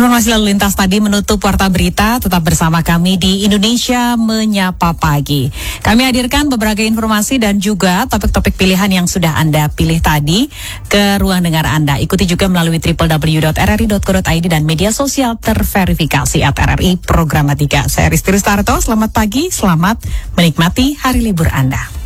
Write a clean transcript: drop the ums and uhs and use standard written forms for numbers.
Informasi lalu lintas tadi menutup Warta Berita. Tetap bersama kami di Indonesia Menyapa Pagi. Kami hadirkan beberapa informasi dan juga topik-topik pilihan yang sudah Anda pilih tadi ke ruang dengar Anda. Ikuti juga melalui www.rri.co.id dan media sosial terverifikasi @RRI Programatika. Saya Risti Rustarto, selamat pagi, selamat menikmati hari libur Anda.